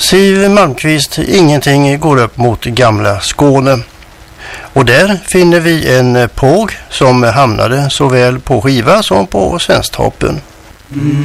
Siv Malmqvist, Ingenting går upp mot gamla Skåne. Och där finner vi en påg som hamnade såväl på skiva som på svensktoppen.